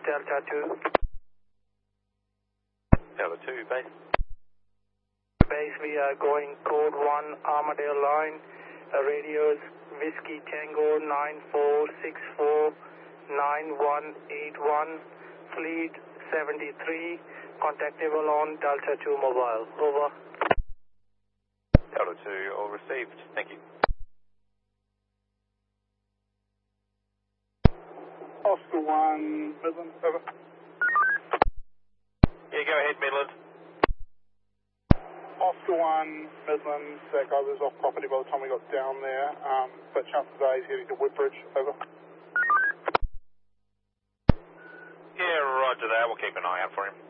Delta 2. Delta 2, base. Base, we are going code 1 Armadale line, radios Whiskey Tango 9464 9181, fleet 73, contactable on Delta 2 mobile. Over. Delta 2, all received. Thank you. Oscar 1, Midland, over. Yeah, go ahead, Midland. Oscar 1, Midland, that guy was off property by the time we got down there, but chances are he's heading to Woodbridge, over. Yeah, roger that. We'll keep an eye out for him.